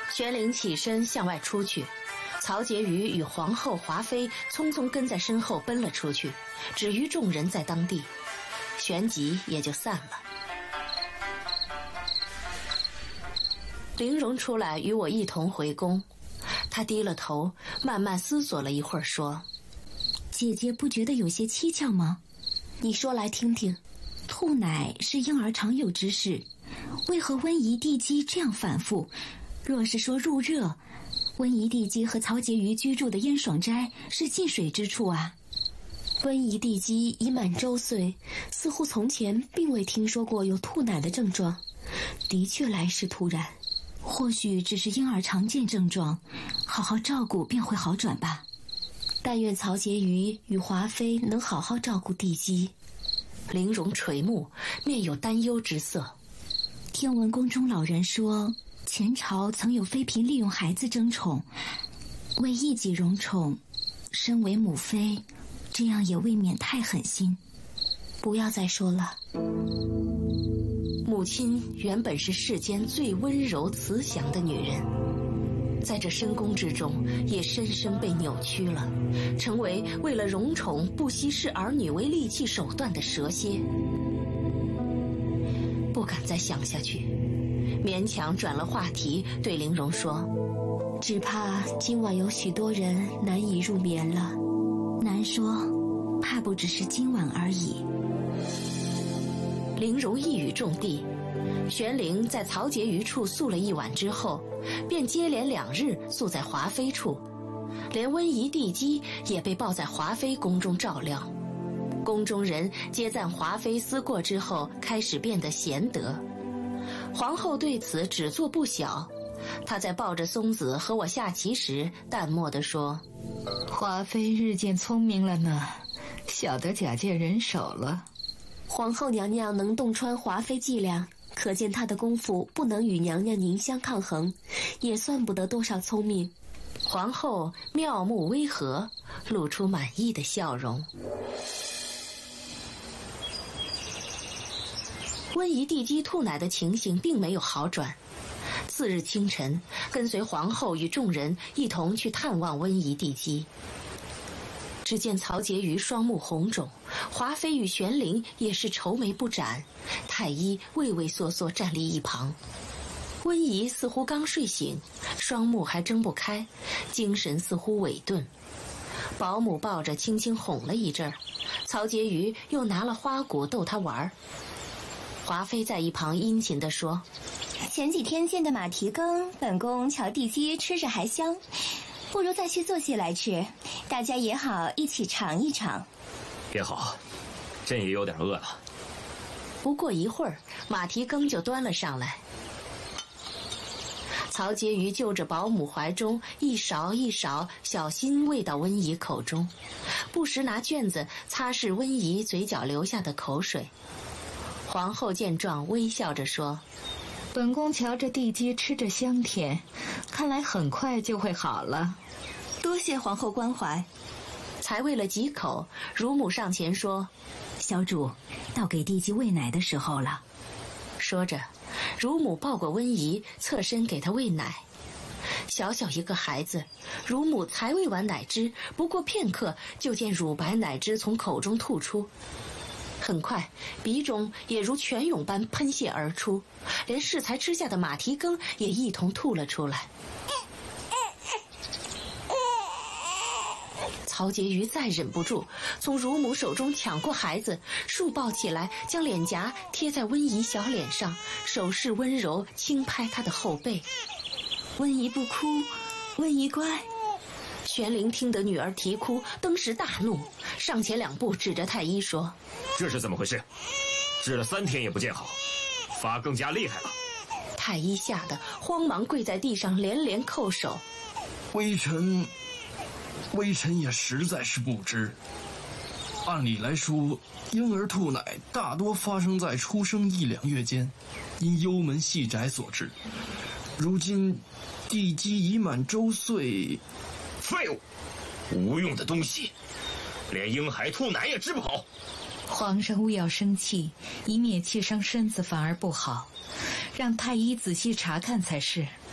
玄灵起身向外出去，曹婕妤与皇后华妃匆匆跟在身后奔了出去，只余众人在当地，旋即也就散了。玲珑出来与我一同回宫，她低了头，慢慢思索了一会儿，说：“ 姐姐不觉得有些蹊跷吗？ 你说来听听。” 吐奶是婴儿常有之事，为何温宜帝姬这样反复？若是说入热，温宜帝姬和曹婕妤居住的燕爽斋是近水之处啊。 温宜帝姬已满周岁，似乎从前并未听说过有吐奶的症状，的确来势突然。 或许只是婴儿常见症状，好好照顾便会好转吧。 但愿曹婕妤与华妃能好好照顾帝姬。玲珑垂目，面有担忧之色。 听闻宫中老人说，前朝曾有妃嫔利用孩子争宠，为一己荣宠，身为母妃，这样也未免太狠心。 不要再说了。母亲原本是世间最温柔慈祥的女人，在这深宫之中也深深被扭曲了，成为为了荣宠不惜视儿女为利器手段的蛇蝎。不敢再想下去，勉强转了话题，对玲珑说：“只怕今晚有许多人难以入眠了。” 难说，怕不只是今晚而已。 玲珑一语中的，玄灵在曹婕妤处宿了一晚之后，便接连2日宿在华妃处，连温宜帝姬也被抱在华妃宫中照料。宫中人皆赞华妃思过之后开始变得贤德。皇后对此只做不晓，她在抱着松子和我下棋时淡漠地说：“ 华妃日渐聪明了呢，晓得假借人手了。” 皇后娘娘能洞穿华妃伎俩，可见她的功夫不能与娘娘您相抗衡，也算不得多少聪明。皇后妙目微合，露出满意的笑容。温宜帝姬吐奶的情形并没有好转。次日清晨，跟随皇后与众人一同去探望温宜帝姬。只见曹婕妤双目红肿，华妃与玄灵也是愁眉不展，太医畏畏缩缩站立一旁。温宜似乎刚睡醒，双目还睁不开，精神似乎萎顿。保姆抱着轻轻哄了一阵儿，曹婕妤又拿了花果逗她玩。华妃在一旁殷勤地说：“ 前几天见的马蹄羹，本宫瞧帝姬吃着还香，不如再去做些来吃，大家也好一起尝一尝。” 也好，朕也有点饿了。 不过一会儿，马蹄羹就端了上来。曹婕妤就着保姆怀中一勺一勺小心喂到温宜口中，不时拿卷子擦拭温宜嘴角流下的口水。皇后见状微笑着说：“ 本宫瞧着帝姬吃着香甜，看来很快就会好了。” 多谢皇后关怀。 才喂了几口，乳母上前说：“ 小主，到给帝姬喂奶的时候了。” 说着，乳母抱过温宜，侧身给她喂奶。小小一个孩子，乳母才喂完奶汁，不过片刻，就见乳白奶汁从口中吐出。很快，鼻中也如泉涌般喷泻而出，连适才吃下的马蹄羹也一同吐了出来。曹婕妤再忍不住，从乳母手中抢过孩子，竖抱起来，将脸颊贴在温宜小脸上，手势温柔，轻拍她的后背。 温宜不哭，温宜乖。 玄灵听得女儿啼哭，登时大怒，上前2步指着太医说：“ 这是怎么回事？治了3天也不见好，发更加厉害了。” 太医吓得慌忙跪在地上，连连叩首：“ 微臣也实在是不知。按理来说，婴儿吐奶大多发生在出生1、2月间，因幽门细窄所致。如今帝姬已满周岁。” 废物，无用的东西，连婴孩吐奶也治不好。 皇上勿要生气，以免气伤身子反而不好，让太医仔细查看才是。